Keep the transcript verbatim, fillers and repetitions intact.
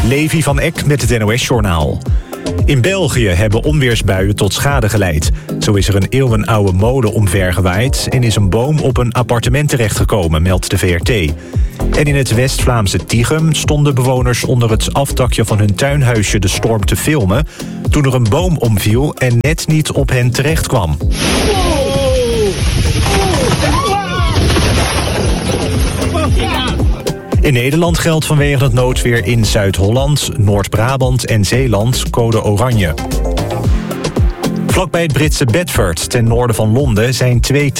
Levi van Eck met het N O S-journaal. In België hebben onweersbuien tot schade geleid. Zo is er een eeuwenoude molen omvergewaaid en is een boom op een appartement terechtgekomen, meldt de V R T. En in het West-Vlaamse Tichem stonden bewoners onder het afdakje van hun tuinhuisje de storm te filmen, toen er een boom omviel en net niet op hen terecht kwam. In Nederland geldt vanwege het noodweer in Zuid-Holland, Noord-Brabant en Zeeland code oranje. Vlakbij het Britse Bedford, ten noorden van Londen, zijn twee